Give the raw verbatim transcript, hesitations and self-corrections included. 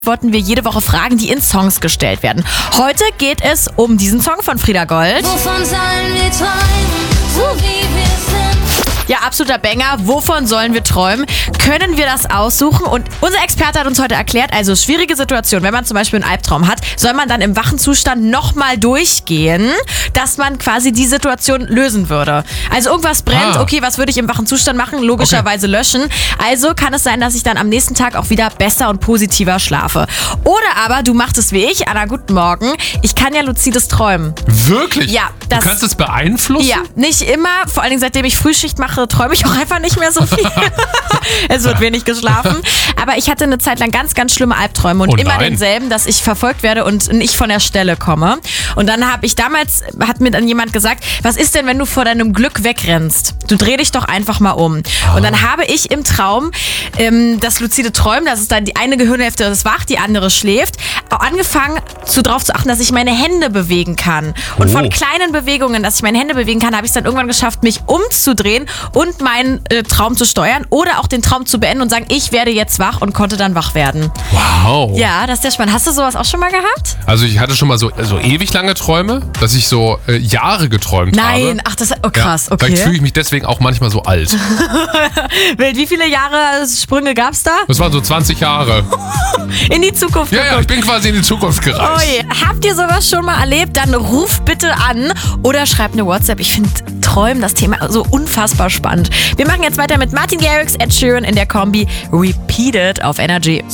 Wollten wir jede Woche Fragen, die in Songs gestellt werden. Heute geht es um diesen Song von Frieda Gold. Wovon sollen wir träumen, so wie wir sind? Ja, absoluter Banger. Wovon sollen wir träumen? Können wir das aussuchen? Und unser Experte hat uns heute erklärt, also schwierige Situation, wenn man zum Beispiel einen Albtraum hat, soll man dann im wachen Zustand nochmal durchgehen, dass man quasi die Situation lösen würde. Also irgendwas brennt, Ah. okay, was würde ich im wachen Zustand machen? Logischerweise löschen. Also kann es sein, dass ich dann am nächsten Tag auch wieder besser und positiver schlafe. Oder aber du machst es wie ich, Anna, guten Morgen. Ich kann ja luzides Träumen. Wirklich? Ja, das- Du kannst es beeinflussen? Ja, nicht immer. Vor allen Dingen, seitdem ich Frühschicht mache, träume ich auch einfach nicht mehr so viel. Es wird wenig geschlafen. Aber ich hatte eine Zeit lang ganz, ganz schlimme Albträume und Oh immer nein. denselben, dass ich verfolgt werde und nicht von der Stelle komme. Und dann habe ich damals, hat mir dann jemand gesagt, was ist denn, wenn du vor deinem Glück wegrennst? Du dreh dich doch einfach mal um. Und dann habe ich im Traum ähm, das luzide Träumen, das ist dann die eine Gehirnhälfte ist wach, die andere schläft, auch angefangen zu darauf zu achten, dass ich meine Hände bewegen kann. Und Oh. von kleinen Bewegungen, dass ich meine Hände bewegen kann, habe ich es dann irgendwann geschafft, mich umzudrehen und meinen äh, Traum zu steuern oder auch den Traum zu beenden und sagen, ich werde jetzt wach und konnte dann wach werden. Wow. Ja, das ist sehr spannend. Hast du sowas auch schon mal gehabt? Also ich hatte schon mal so, so ewig lange Träume, dass ich so äh, Jahre geträumt habe. Nein, ach, das oh krass, Ja, okay. Vielleicht fühle ich mich deswegen auch manchmal so alt. Wild, wie viele Jahre Sprünge gab's da? Das waren so zwanzig Jahre. In die Zukunft Ja, ja, ich geguckt. bin quasi in die Zukunft Oh gereist. je. Habt ihr sowas schon mal erlebt? Dann ruft bitte an oder schreibt eine WhatsApp. Ich finde Träumen, das Thema, so unfassbar spannend. Wir machen jetzt weiter mit Martin Garrix, Ed Sheeran in der Kombi Repeated auf Energy.